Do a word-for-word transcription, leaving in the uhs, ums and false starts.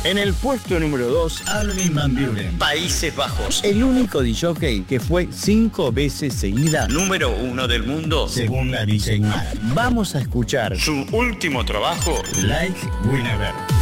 En el puesto número dos, Armin van Buuren, Países Bajos. El único disc-jockey que fue cinco veces seguida número uno del mundo, según la D J Mag. Vamos a escuchar su último trabajo, Like We Never.